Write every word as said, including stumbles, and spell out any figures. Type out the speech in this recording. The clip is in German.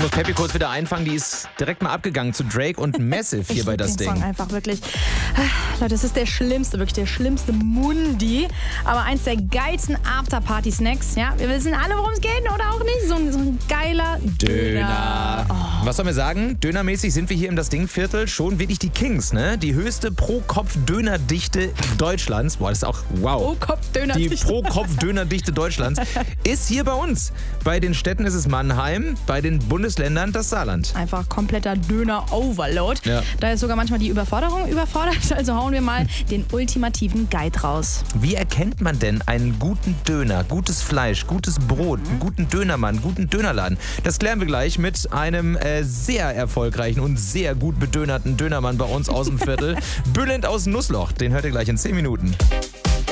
muss Peppi kurz wieder einfangen. Die ist direkt mal abgegangen zu Drake und Massive hier ich bei das den Ding. Song einfach wirklich. Leute, das ist der schlimmste, wirklich der schlimmste Mundi. Aber eins der geilsten Afterparty-Snacks. Ja, wir wissen alle, worum es geht oder auch nicht. So ein, so ein geiler Döner. Döner. Oh. Was sollen wir sagen? Dönermäßig sind wir hier im Das Ding-Viertel schon wirklich die Kings, ne? Die höchste Pro-Kopf-Dönerdichte Deutschlands. Boah, das ist auch wow. Pro-Kopf-Dönerdichte. Die Pro-Kopf-Dönerdichte Deutschlands ist hier bei uns. Bei den Städten ist es Mannheim, bei den Bundesländern das Saarland. Einfach kompletter Döner-Overload. Ja. Da ist sogar manchmal die Überforderung überfordert. Also hauen wir mal den ultimativen Guide raus. Wie erkennt man denn einen guten Döner, gutes Fleisch, gutes Brot, einen guten Dönermann, guten Dönerladen? Das klären wir gleich mit einem äh, sehr erfolgreichen und sehr gut bedönerten Dönermann bei uns aus dem Viertel. Bülent aus Nussloch, den hört ihr gleich in zehn Minuten.